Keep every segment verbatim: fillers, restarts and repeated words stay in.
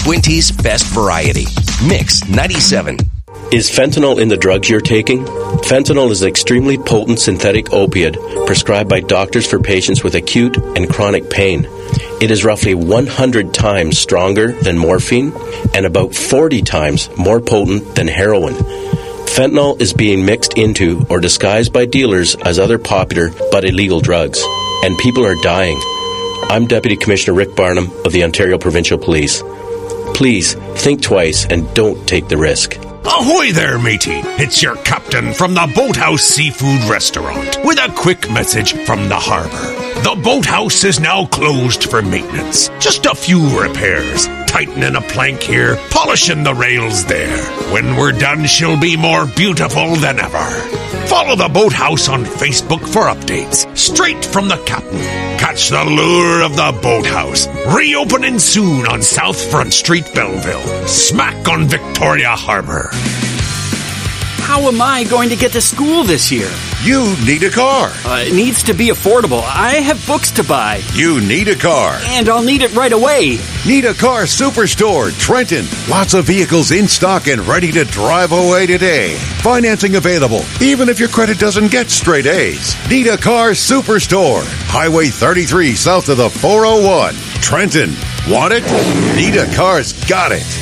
Quinty's best variety. Mix ninety-seven. Is fentanyl in the drugs you're taking? Fentanyl is an extremely potent synthetic opiate prescribed by doctors for patients with acute and chronic pain. It is roughly one hundred times stronger than morphine and about forty times more potent than heroin. Fentanyl is being mixed into or disguised by dealers as other popular but illegal drugs, and people are dying. I'm Deputy Commissioner Rick Barnum of the Ontario Provincial Police. Please think twice and don't take the risk. Ahoy there, matey. It's your captain from the Boathouse Seafood Restaurant with a quick message from the harbour. The boathouse is now closed for maintenance. Just a few repairs. Tightening a plank here, polishing the rails there. When we're done, she'll be more beautiful than ever. Follow the Boathouse on Facebook for updates. Straight from the captain. Catch the lure of the Boathouse. Reopening soon on South Front Street, Belleville. Smack on Victoria Harbour. How am I going to get to school this year? You need a car. Uh, it needs to be affordable. I have books to buy. You need a car. And I'll need it right away. Need a Car Superstore, Trenton. Lots of vehicles in stock and ready to drive away today. Financing available, even if your credit doesn't get straight A's. Need a Car Superstore. Highway thirty-three south of the four oh one. Trenton. Want it? Need a Car's got it.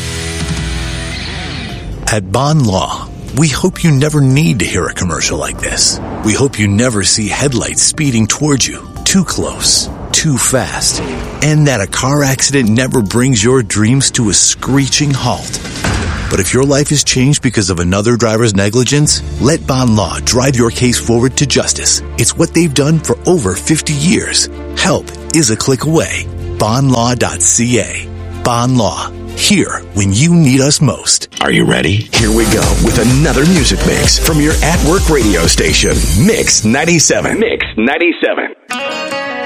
At Bond Law, we hope you never need to hear a commercial like this. We hope you never see headlights speeding towards you, too close, too fast, and that a car accident never brings your dreams to a screeching halt. But if your life is changed because of another driver's negligence, let Bond Law drive your case forward to justice. It's what they've done for over fifty years. Help is a click away. bond law dot c a. Bond Law. Here when you need us most. Are you ready? Here we go with another music mix from your at-work radio station, Mix ninety-seven. Mix ninety-seven.